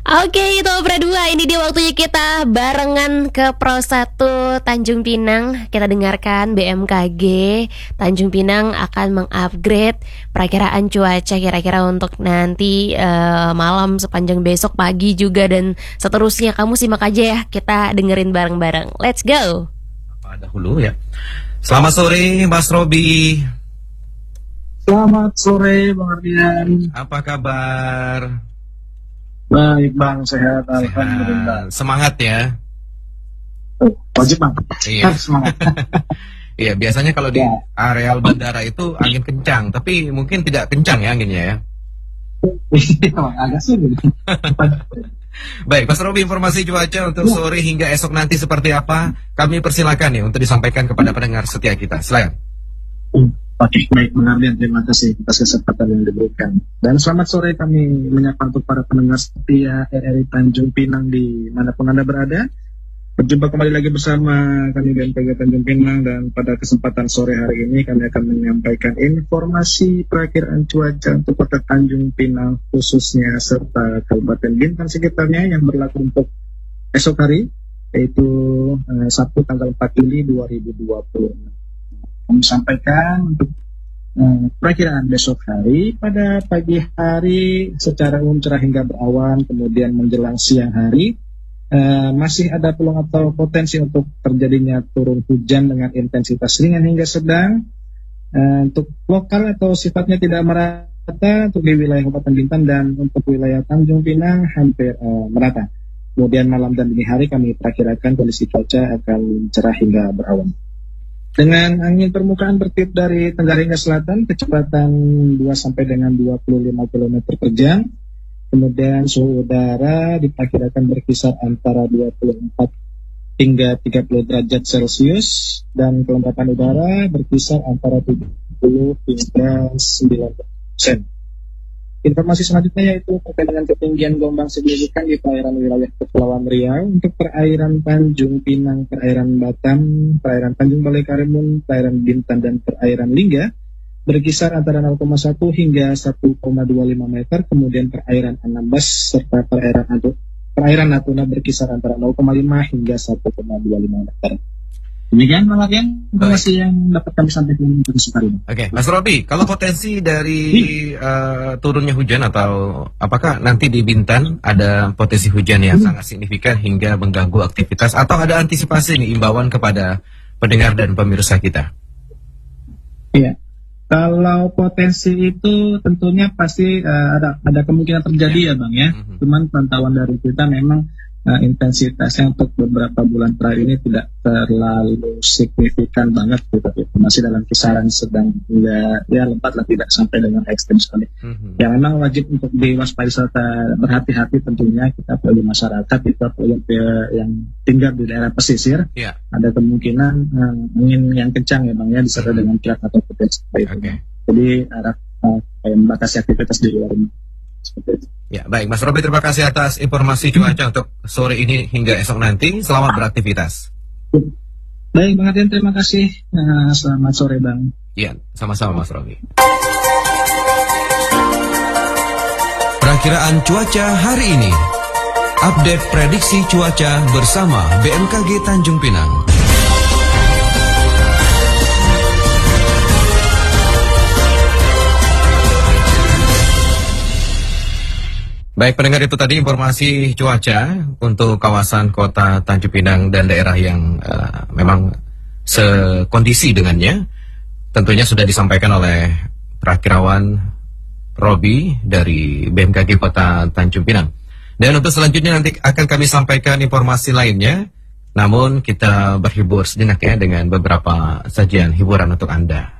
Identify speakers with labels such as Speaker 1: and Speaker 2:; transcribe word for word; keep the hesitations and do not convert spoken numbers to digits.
Speaker 1: Oke, itu Opera dua. Ini dia waktunya kita barengan ke Pro satu Tanjung Pinang. Kita dengarkan B M K G Tanjung Pinang akan mengupgrade perakiraan cuaca kira-kira untuk nanti uh, malam, sepanjang besok pagi juga, dan seterusnya. Kamu simak aja ya, kita dengerin bareng-bareng. Let's go.
Speaker 2: Apa dahulu ya. Selamat sore Mas Robi.
Speaker 3: Selamat sore Bang Ardian.
Speaker 2: Apa kabar?
Speaker 3: Baik Bang, sehat, alhamdulillah.
Speaker 2: Semangat ya.
Speaker 3: Oh, wajib Bang.
Speaker 2: Iya.
Speaker 3: Semangat.
Speaker 2: Iya, biasanya kalau di
Speaker 3: Ya.
Speaker 2: areal bandara itu angin kencang, tapi mungkin tidak kencang ya anginnya ya.
Speaker 3: Iya Bang, agak sulit.
Speaker 2: Baik, Mas Robi, informasi cuaca untuk sore hingga esok nanti seperti apa? Kami persilakan ya untuk disampaikan kepada pendengar setia kita. Silakan.
Speaker 3: Oke, baik Bang Ardian, terima kasih atas kesempatan yang diberikan. Dan selamat sore kami menyapa untuk para pendengar setia R R I Tanjung Pinang di manapun Anda berada. Berjumpa kembali lagi bersama kami B M K G Tanjung Pinang, dan pada kesempatan sore hari ini kami akan menyampaikan informasi perakiraan cuaca untuk kota Tanjung Pinang khususnya serta Kabupaten Bintan sekitarnya yang berlaku untuk esok hari, yaitu eh, Sabtu tanggal empat Juli dua ribu dua puluh. Kami sampaikan untuk eh, perakiraan besok hari. Pada pagi hari secara umum cerah hingga berawan, kemudian menjelang siang hari eh, masih ada peluang atau potensi untuk terjadinya turun hujan dengan intensitas ringan hingga sedang. Eh, untuk lokal atau sifatnya tidak merata untuk di wilayah Kabupaten Bintan, dan untuk wilayah Tanjung Pinang hampir eh, merata. Kemudian malam dan dini hari kami perkirakan kondisi cuaca akan cerah hingga berawan. Dengan angin permukaan bertiup dari tenggara hingga selatan, kecepatan dua sampai dengan dua puluh lima kilometer per jam. Kemudian suhu udara diperkirakan berkisar antara dua puluh empat hingga tiga puluh derajat Celcius, dan kelembapan udara berkisar antara tujuh puluh hingga sembilan puluh persen. Informasi selanjutnya yaitu terkait dengan ketinggian gelombang signifikan di perairan wilayah Kepulauan Riau. Untuk perairan Tanjung Pinang, perairan Batam, perairan Tanjung Balai Karimun, perairan Bintan, dan perairan Lingga berkisar antara nol koma satu hingga satu koma dua lima meter. Kemudian perairan Anambas serta perairan Atu, perairan Natuna berkisar antara nol koma lima hingga satu koma dua lima meter. Demikian Bang Ardian, informasi yang dapat kami sampaikan untuk hari ini.
Speaker 2: Oke, Mas Robi, kalau potensi dari uh, turunnya hujan, atau apakah nanti di Bintan ada potensi hujan yang sangat signifikan hingga mengganggu aktivitas, atau ada antisipasi nih imbauan kepada pendengar dan pemirsa kita?
Speaker 3: Iya, kalau potensi itu tentunya pasti uh, ada ada kemungkinan terjadi ya Bang ya.
Speaker 2: Mm-hmm.
Speaker 3: Cuman pantauan dari kita memang uh, intensitasnya untuk beberapa bulan terakhir ini tidak terlalu signifikan banget gitu, masih dalam kisaran sedang hingga ya lebat lah, tidak sampai dengan ekstrem sekali. Mm-hmm. Yang memang wajib untuk diwaspadai serta berhati-hati tentunya kita bagi masyarakat itu yang, yang tinggal di daerah pesisir. Yeah. Ada kemungkinan uh, angin yang kencang ya Bang ya, disertai mm-hmm. dengan kilat atau potensi seperti itu. Okay. Jadi harap uh, membatasi aktivitas di luar rumah.
Speaker 2: Ya, baik Mas Robi, terima kasih atas informasi cuaca untuk sore ini hingga esok nanti. Selamat beraktivitas.
Speaker 3: Baik Bang Ardian, terima kasih. Nah, selamat sore Bang.
Speaker 2: Iya, sama-sama Mas Robi. Perakiraan cuaca hari ini. Update prediksi cuaca bersama B M K G Tanjung Pinang. Baik pendengar, itu tadi informasi cuaca untuk kawasan kota Tanjung Pinang dan daerah yang uh, memang sekondisi dengannya. Tentunya sudah disampaikan oleh Prakirawan Robi dari B M K G Kota Tanjung Pinang. Dan untuk selanjutnya nanti akan kami sampaikan informasi lainnya. Namun kita berhibur sejenak ya dengan beberapa sajian hiburan untuk Anda.